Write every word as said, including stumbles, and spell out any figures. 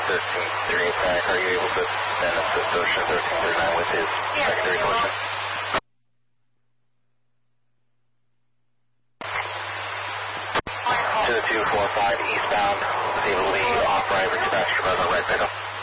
thirteen thirty-eight back. Are you able to then assist Ocean thirteen thirty-nine with his secondary collision? two two four five eastbound, David Lee, off right, dispatch to present right pickup.